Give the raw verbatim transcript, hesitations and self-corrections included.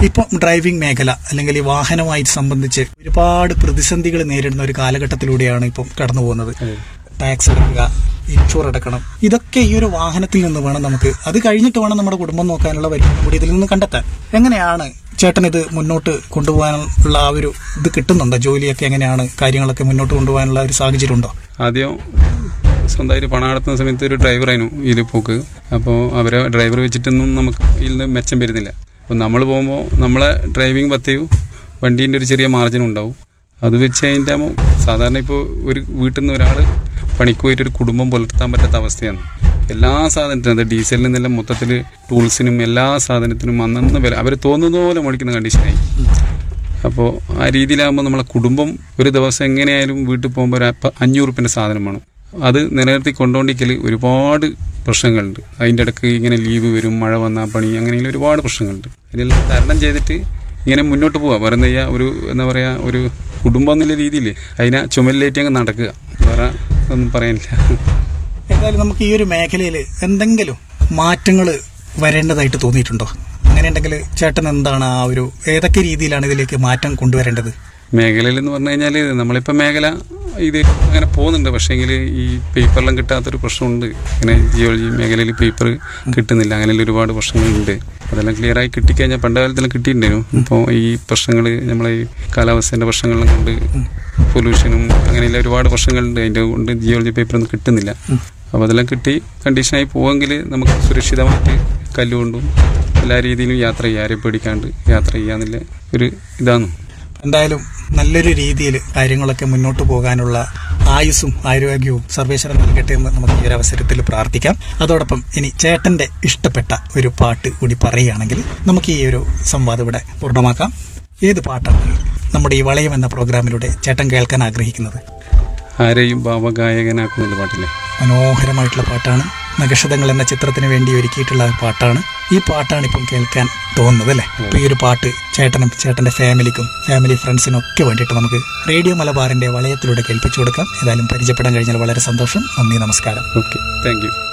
ഇപ്പം ഡ്രൈവിംഗ് മേഖല അല്ലെങ്കിൽ ഈ വാഹനവുമായി സംബന്ധിച്ച് ഒരുപാട് പ്രതിസന്ധികൾ നേരിടുന്ന ഒരു കാലഘട്ടത്തിലൂടെയാണ് ഇപ്പം കടന്നു പോകുന്നത്. ടാക്സ് അടക്കുക, ഇൻഷുർ അടക്കണം, ഇതൊക്കെ ഈ ഒരു വാഹനത്തിൽ നിന്ന് വേണം നമുക്ക്, അത് കഴിഞ്ഞിട്ട് വേണം നമ്മുടെ കുടുംബം നോക്കാനുള്ള വരുമാനം കൂടി ഇതിൽ നിന്ന് കണ്ടെത്താൻ. എങ്ങനെയാണ് ചേട്ടൻ ഇത് മുന്നോട്ട് കൊണ്ടുപോകാനുള്ള ആ ഒരു ഇത് കിട്ടുന്നുണ്ടോ? ജോലിയൊക്കെ എങ്ങനെയാണ്, കാര്യങ്ങളൊക്കെ മുന്നോട്ട് കൊണ്ടുപോകാനുള്ള ഒരു സാഹചര്യം ഉണ്ടോ? ആദ്യം സ്വന്തമായിട്ട് പണം നടത്തുന്ന സമയത്ത് ഒരു ഡ്രൈവറായിരുന്നു ഇതിൽ പോക്ക്. അപ്പോൾ അവരെ ഡ്രൈവർ വെച്ചിട്ടൊന്നും നമുക്ക് ഇതിൽ നിന്ന് മെച്ചം വരുന്നില്ല. അപ്പോൾ നമ്മൾ പോകുമ്പോൾ നമ്മളെ ഡ്രൈവിംഗ് പത്തയും വണ്ടീൻ്റെ ഒരു ചെറിയ മാർജിൻ ഉണ്ടാവും. അത് വെച്ച് അതിൻ്റെ സാധാരണ ഇപ്പോൾ ഒരു വീട്ടിൽ നിന്ന് ഒരാൾ പണിക്ക് പോയിട്ട് ഒരു കുടുംബം പുലർത്താൻ പറ്റാത്ത അവസ്ഥയാണ്. എല്ലാ സാധനത്തിനും, അത് ഡീസലിൽ നിന്നെല്ലാം മൊത്തത്തിൽ ടൂൾസിനും എല്ലാ സാധനത്തിനും അന്നന്ന് വില അവർ തോന്നുന്ന പോലെ മേടിക്കുന്ന കണ്ടീഷനായി. അപ്പോൾ ആ രീതിയിലാകുമ്പോൾ നമ്മളെ കുടുംബം ഒരു ദിവസം എങ്ങനെയായാലും വീട്ടിൽ പോകുമ്പോൾ ഒരു അഞ്ഞൂറ് റുപ്യൻ്റെ സാധനം വേണം. അത് നിലനിർത്തി കൊണ്ടുകൊണ്ടിരിക്കൽ ഒരുപാട് പ്രശ്നങ്ങളുണ്ട്. അതിൻ്റെ ഇടയ്ക്ക് ഇങ്ങനെ ലീവ് വരും, മഴ വന്നാൽ പണി, അങ്ങനെയുള്ള ഒരുപാട് പ്രശ്നങ്ങളുണ്ട്. അതിനെല്ലാം തരണം ചെയ്തിട്ട് ഇങ്ങനെ മുന്നോട്ട് പോവുക. വേറെ എന്താ ചെയ്യുക, ഒരു എന്താ പറയുക, ഒരു കുടുംബം എന്നുള്ള രീതിയിൽ അതിനെ ചുമലിലേറ്റ് അങ്ങ് നടക്കുക, വേറെ ഒന്നും പറയാനില്ല. ഏതായാലും നമുക്ക് ഈ ഒരു മേഖലയിൽ എന്തെങ്കിലും മാറ്റങ്ങൾ വരേണ്ടതായിട്ട് തോന്നിയിട്ടുണ്ടോ? അങ്ങനെ ഉണ്ടെങ്കിൽ ചേട്ടൻ എന്താണ് ആ ഒരു, ഏതൊക്കെ രീതിയിലാണ് ഇതിലേക്ക് മാറ്റം കൊണ്ടുവരേണ്ടത്? മേഖലയിൽ എന്ന് പറഞ്ഞു കഴിഞ്ഞാൽ നമ്മളിപ്പോൾ മേഖല ഇത് അങ്ങനെ പോകുന്നുണ്ട്. പക്ഷേങ്കിൽ ഈ പേപ്പറെല്ലാം കിട്ടാത്തൊരു പ്രശ്നമുണ്ട്. ഇങ്ങനെ ജിയോളജി മേഖലയിൽ പേപ്പർ കിട്ടുന്നില്ല, അങ്ങനെയുള്ള ഒരുപാട് പ്രശ്നങ്ങളുണ്ട്. അതെല്ലാം ക്ലിയറായി കിട്ടിക്കഴിഞ്ഞാൽ പണ്ട് കാലത്തെല്ലാം കിട്ടിയിട്ടുണ്ടായിരുന്നു. ഇപ്പോൾ ഈ പ്രശ്നങ്ങൾ നമ്മളെ ഈ കാലാവസ്ഥേൻ്റെ പ്രശ്നങ്ങളും കൊണ്ട് പൊല്യൂഷനും അങ്ങനെയുള്ള ഒരുപാട് പ്രശ്നങ്ങളുണ്ട്. അതിൻ്റെ കൊണ്ട് ജിയോളജി പേപ്പറൊന്നും കിട്ടുന്നില്ല. അപ്പോൾ അതെല്ലാം കിട്ടി കണ്ടീഷനായി പോവെങ്കിൽ നമുക്ക് സുരക്ഷിതമായിട്ട് കല്ലുകൊണ്ടും എല്ലാ രീതിയിലും യാത്ര ചെയ്യാം, ആരെയും പേടിക്കാണ്ട് യാത്ര ചെയ്യാന്നുള്ള ഒരു ഇതാണ്. എന്തായാലും നല്ലൊരു രീതിയിൽ കാര്യങ്ങളൊക്കെ മുന്നോട്ട് പോകാനുള്ള ആയുസ്സും ആരോഗ്യവും സർവേശ്വരൻ നൽകട്ടെ എന്ന് നമുക്ക് ഈ ഒരു അവസരത്തിൽ പ്രാർത്ഥിക്കാം. അതോടൊപ്പം ഇനി ചേട്ടന്റെ ഇഷ്ടപ്പെട്ട ഒരു പാട്ട് കൂടി പറയുകയാണെങ്കിൽ നമുക്ക് ഈ ഒരു സംവാദം ഇവിടെ പൂർണ്ണമാക്കാം. ഏത് പാട്ടാണ് നമ്മുടെ ഈ വളയം എന്ന പ്രോഗ്രാമിലൂടെ ചേട്ടൻ കേൾക്കാൻ ആഗ്രഹിക്കുന്നത്? ആരെയും ഭാവഗായകനാക്കുന്ന പാട്ടില്ലേ, മനോഹരമായിട്ടുള്ള പാട്ടാണ്. നഗക്ഷതങ്ങൾ എന്ന ചിത്രത്തിന് വേണ്ടി ഒരുക്കിയിട്ടുള്ള പാട്ടാണ്. ഈ പാട്ടാണ് ഇപ്പം കേൾക്കാൻ തോന്നുന്നത് അല്ലേ? അപ്പോൾ ഈ ഒരു പാട്ട് ചേട്ടനും ചേട്ടൻ്റെ ഫാമിലിക്കും ഫാമിലി ഫ്രണ്ട്സിനും ഒക്കെ വേണ്ടിയിട്ട് നമുക്ക് റേഡിയോ മലബാറിൻ്റെ വളയത്തിലൂടെ കേൾപ്പിച്ചു കൊടുക്കാം. ഏതായാലും പരിചയപ്പെടാൻ കഴിഞ്ഞാൽ വളരെ സന്തോഷം. നന്ദി, നമസ്കാരം. Okay, thank you.